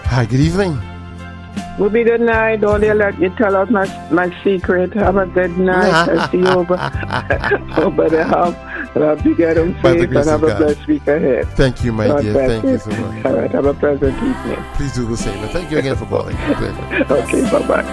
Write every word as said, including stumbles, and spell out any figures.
Hi, good evening. Will be good night. Don't you let you tell out my my secret. Have a good night. I'll see you over, over the hump. And I'll be getting safe and have a blessed week ahead. Thank you, my God dear. Thank you so much. All right. Have a pleasant evening. Please do the same. And thank you again for calling. Okay. Bye-bye.